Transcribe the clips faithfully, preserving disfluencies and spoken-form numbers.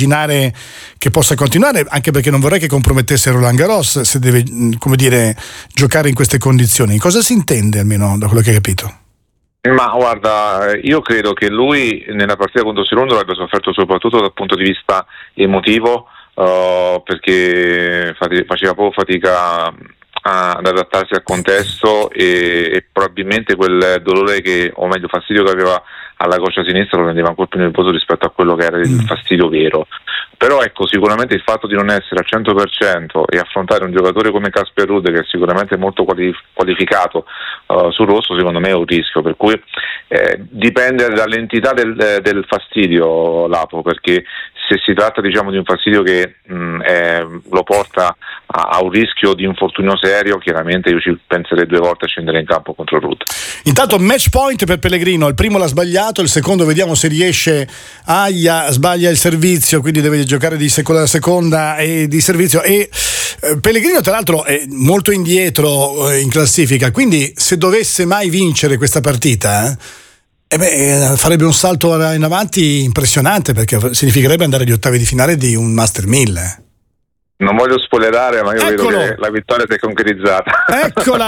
immaginare che possa continuare, anche perché non vorrei che compromettesse Roland Garros se deve, come dire, giocare in queste condizioni. Cosa si intende, almeno da quello che hai capito? Ma guarda, io credo che lui nella partita contro Cerundolo abbia sofferto soprattutto dal punto di vista emotivo, uh, perché faceva poco fatica ad adattarsi al contesto e, e probabilmente quel dolore che, o meglio fastidio che aveva alla coscia sinistra lo rendeva ancora più nervoso rispetto a quello che era il fastidio vero. Però ecco, sicuramente il fatto di non essere al cento per cento e affrontare un giocatore come Casper Ruud, che è sicuramente molto quali- qualificato uh, sul rosso, secondo me è un rischio, per cui eh, dipende dall'entità del, del fastidio, Lapo, perché se si tratta diciamo di un fastidio che mh, è, lo porta a, a un rischio di infortunio serio, chiaramente io ci penserei due volte a scendere in campo contro Ruud. Intanto match point per Pellegrino, il primo l'ha sbagliato, il secondo vediamo se riesce. Aia sbaglia il servizio, quindi deve giocare di seconda seconda e di servizio, e eh, Pellegrino tra l'altro è molto indietro eh, in classifica, quindi se dovesse mai vincere questa partita eh, eh beh, farebbe un salto in avanti impressionante, perché significherebbe andare agli ottavi di finale di un Master mille. Non voglio spoilerare, ma io Eccolo. vedo che la vittoria si è concretizzata. Eccola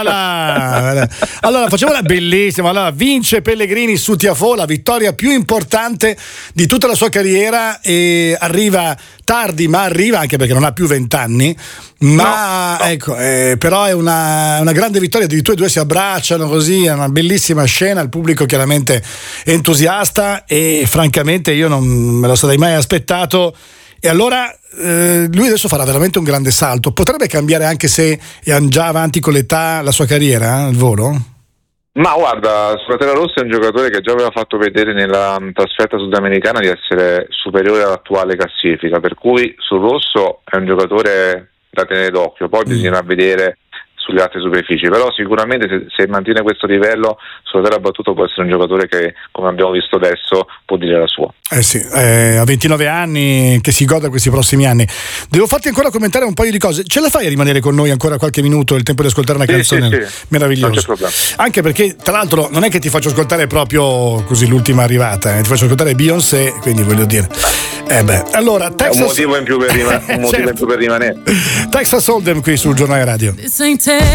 là! Allora facciamo una bellissima. Allora vince Pellegrini su Tiafoe, la vittoria più importante di tutta la sua carriera, e arriva tardi, ma arriva, anche perché non ha più vent'anni. Ma no, no. ecco, eh, però è una, una grande vittoria. Addirittura i due si abbracciano così, è una bellissima scena. Il pubblico chiaramente è entusiasta e francamente io non me lo sarei mai aspettato. E allora eh, lui adesso farà veramente un grande salto. Potrebbe cambiare, anche se è già avanti con l'età, la sua carriera, eh, il volo? Ma guarda, Sulla Rossa è un giocatore che già aveva fatto vedere nella trasferta sudamericana di essere superiore all'attuale classifica, per cui sul rosso è un giocatore da tenere d'occhio. Poi mm. bisognerà vedere sulle altre superfici, però sicuramente se, se mantiene questo livello sulla terra battuta può essere un giocatore che, come abbiamo visto adesso, può dire la sua. Eh sì, eh, a ventinove anni, che si goda questi prossimi anni. Devo farti ancora commentare un paio di cose. Ce la fai a rimanere con noi ancora qualche minuto, il tempo di ascoltare una sì, canzone sì, sì. meravigliosa? Non c'è problema. Anche perché tra l'altro non è che ti faccio ascoltare proprio così l'ultima arrivata, eh. Ti faccio ascoltare Beyoncé, quindi voglio dire eh beh, allora Texas... È un motivo in più per, rima- un motivo certo. in più per rimanere. Texas Hold'em qui sul Giornale Radio.